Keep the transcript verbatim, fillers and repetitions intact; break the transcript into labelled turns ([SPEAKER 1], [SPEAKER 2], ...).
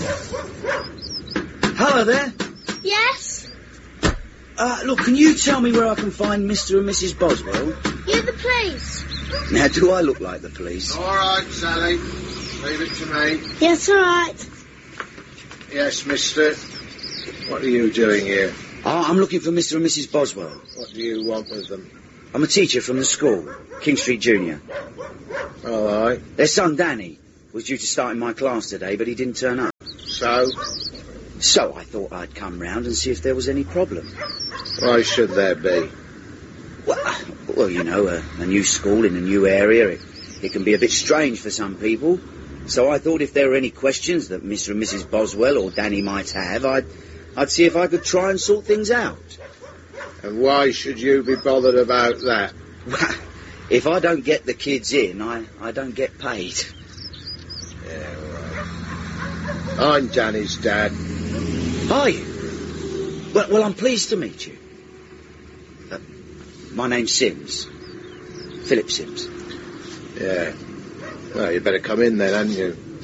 [SPEAKER 1] Hello there.
[SPEAKER 2] Yes?
[SPEAKER 1] Uh, look, can you tell me where I can find Mister and Missus Boswell?
[SPEAKER 2] You're the police.
[SPEAKER 1] Now, do I look like the police?
[SPEAKER 3] All right, Sally. Leave it to me.
[SPEAKER 2] Yes, all right.
[SPEAKER 3] Yes, mister. What are you doing here?
[SPEAKER 1] Oh, I'm looking for Mister and Missus Boswell.
[SPEAKER 3] What do you want with them?
[SPEAKER 1] I'm a teacher from the school, King Street Junior.
[SPEAKER 3] All right.
[SPEAKER 1] Their son, Danny, was due to start in my class today, but he didn't turn up.
[SPEAKER 3] So?
[SPEAKER 1] So I thought I'd come round and see if there was any problem.
[SPEAKER 3] Why should there be?
[SPEAKER 1] Well, well you know, a, a new school in a new area, it, it can be a bit strange for some people. So I thought if there were any questions that Mister and Missus Boswell or Danny might have, I'd, I'd see if I could try and sort things out.
[SPEAKER 3] And why should you be bothered about that?
[SPEAKER 1] Well, if I don't get the kids in, I, I don't get paid.
[SPEAKER 3] Yeah, all right. I'm Danny's dad.
[SPEAKER 1] Are you? Well, well, I'm pleased to meet you. Uh, my name's Sims. Philip Sims.
[SPEAKER 3] Yeah. Well, you better come in then, hadn't you?